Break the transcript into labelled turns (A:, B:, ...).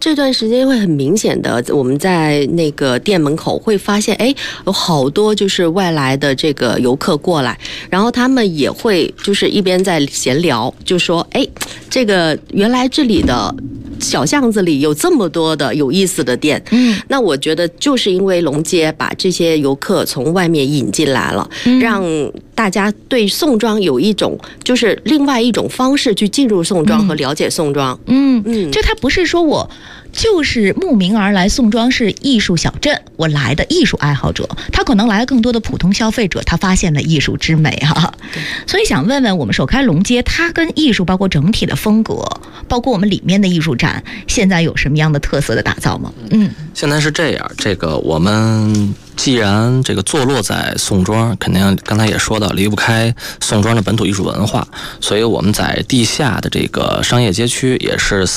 A: 这段时间会很明显的，我们在那个店门口会发现，有好多就是外来的这个游客过来，然后他们也会就是一边在闲聊，就说，这个原来这里的小巷子里有这么多的有意思的店。那我觉得就是因为龙街把这些游客从外面引进来了，让大家对宋庄有一种就是另外一种方式去进入宋庄和了解宋庄。
B: 就它不是说我就是慕名而来，宋庄是艺术小镇，我来的艺术爱好者，他可能来了更多的普通消费者，他发现了艺术之美所以想问问我们首开龙街，它跟艺术包括整体的风格，包括我们里面的艺术展，现在有什么样的特色的打造吗？
C: 现在是这样，这个我们既然这个坐落在宋庄，肯定刚才也说到离不开宋庄的本土艺术文化，所以我们在地下的这个商业街区也是